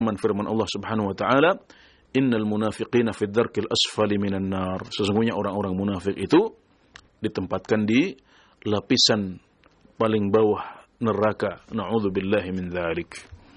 firman Allah Subhanahu wa taala, innal munafiqina fid darkil asfali minan nar. Sesungguhnya orang-orang munafik itu ditempatkan di lapisan paling bawah neraka. Na'udzubillahi min dzalik.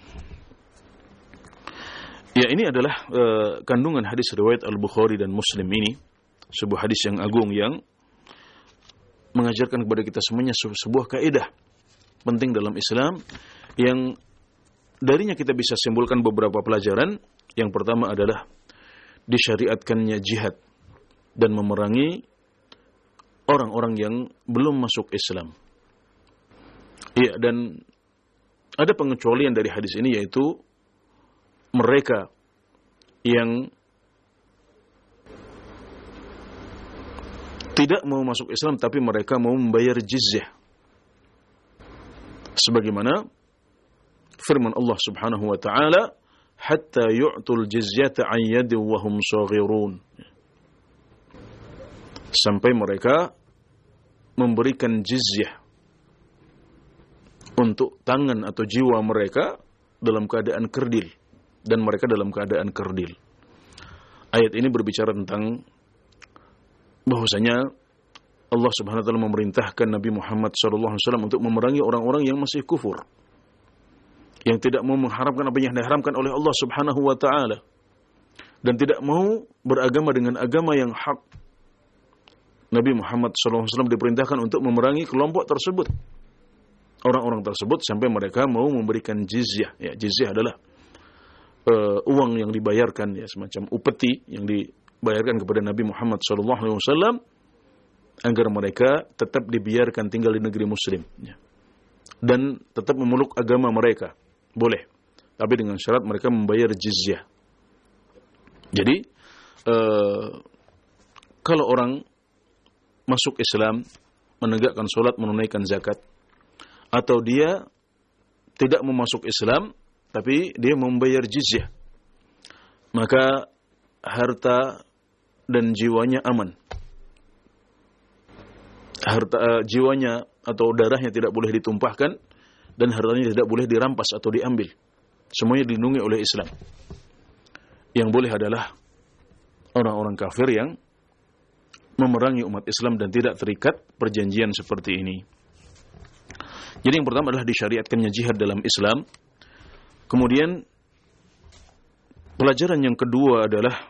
Ya, ini adalah kandungan hadis riwayat Al-Bukhari dan Muslim ini, sebuah hadis yang agung yang mengajarkan kepada kita semuanya sebuah kaidah penting dalam Islam yang darinya kita bisa simpulkan beberapa pelajaran. Yang pertama adalah disyariatkannya jihad dan memerangi orang-orang yang belum masuk Islam. Ya, dan ada pengecualian dari hadis ini, yaitu mereka yang tidak mau masuk Islam tapi mereka mau membayar jizyah. Sebagaimana firman Allah Subhanahu wa taala, hatta yu'tul jizyata an yadin wa hum saghirun. Sampai mereka memberikan jizyah untuk tangan atau jiwa mereka dalam keadaan kerdil, dan mereka dalam keadaan kerdil. Ayat ini berbicara tentang bahwasanya Allah Subhanahu wa taala memerintahkan Nabi Muhammad sallallahu alaihi wasallam untuk memerangi orang-orang yang masih kufur, yang tidak mau mengharapkan apa yang diharamkan oleh Allah Subhanahu wa taala, dan tidak mau beragama dengan agama yang hak. Nabi Muhammad SAW diperintahkan untuk memerangi kelompok tersebut, orang-orang tersebut, sampai mereka mau memberikan jizyah. Ya, jizyah adalah uang yang dibayarkan, ya, semacam upeti yang dibayarkan kepada Nabi Muhammad SAW agar mereka tetap dibiarkan tinggal di negeri Muslim, ya, dan tetap memeluk agama mereka. Boleh, tapi dengan syarat mereka membayar jizyah. Jadi kalau orang masuk Islam, menegakkan sholat, menunaikan zakat, atau dia tidak mau masuk Islam tapi dia membayar jizyah, maka harta dan jiwanya aman. Jiwanya atau darahnya tidak boleh ditumpahkan, dan hartanya tidak boleh dirampas atau diambil. Semuanya dilindungi oleh Islam. Yang boleh adalah orang-orang kafir yang memerangi umat Islam dan tidak terikat perjanjian seperti ini. Jadi yang pertama adalah disyariatkannya jihad dalam Islam. Kemudian pelajaran yang kedua adalah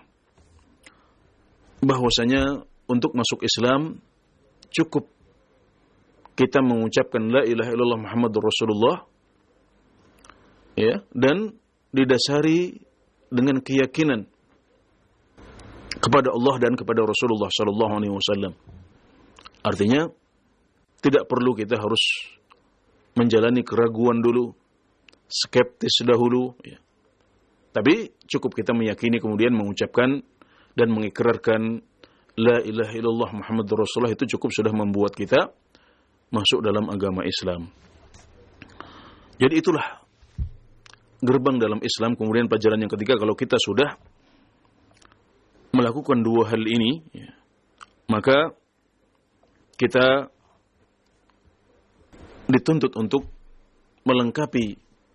bahwasanya untuk masuk Islam cukup kita mengucapkan la ilaha illallah Muhammadur Rasulullah, ya, dan didasari dengan keyakinan kepada Allah dan kepada Rasulullah sallallahu alaihi wasallam. Artinya tidak perlu kita harus menjalani keraguan dulu, skeptis dahulu, ya. Tapi cukup kita meyakini kemudian mengucapkan dan mengikrarkan la ilaha illallah Muhammadur Rasulullah, itu cukup sudah membuat kita masuk dalam agama Islam. Jadi itulah gerbang dalam Islam. Kemudian pelajaran yang ketiga, kalau kita sudah melakukan dua hal ini, ya, maka kita dituntut untuk melengkapi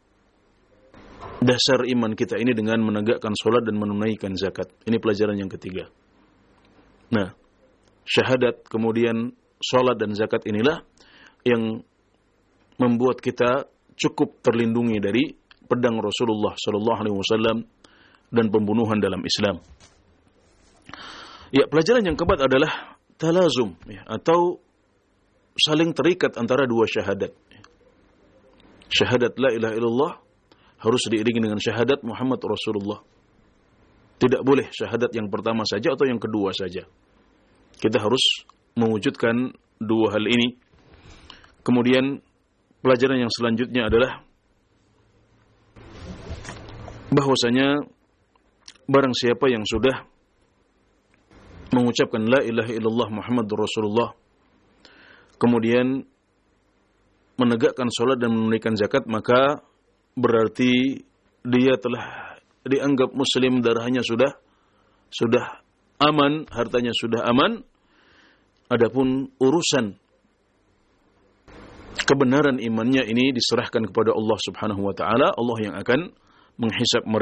dasar iman kita ini dengan menegakkan sholat dan menunaikan zakat. Ini pelajaran yang ketiga. Nah, syahadat, kemudian sholat dan zakat inilah yang membuat kita cukup terlindungi dari pedang Rasulullah sallallahu alaihi wasallam dan pembunuhan dalam Islam. Ya, pelajaran yang keempat adalah talazum, ya, atau saling terikat antara dua syahadat. Syahadat la ilaha illallah harus diiringi dengan syahadat Muhammad Rasulullah. Tidak boleh syahadat yang pertama saja atau yang kedua saja. Kita harus mewujudkan dua hal ini. Kemudian pelajaran yang selanjutnya adalah bahwasanya barang siapa yang sudah mengucapkan la ilaha illallah Muhammadur Rasulullah, kemudian menegakkan sholat dan menunaikan zakat, maka berarti dia telah dianggap muslim, darahnya sudah aman, hartanya sudah aman. Adapun urusan kebenaran imannya ini diserahkan kepada Allah Subhanahu wa taala. Allah yang akan menghisab mereka.